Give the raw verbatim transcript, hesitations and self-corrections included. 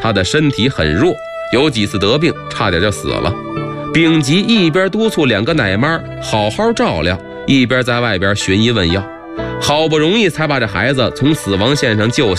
他的身体很弱，有几次得病差点就死了。丙吉一边督促两个奶妈好好照料，一边在外边寻医问药，好不容易才把这孩子从死亡线上救下。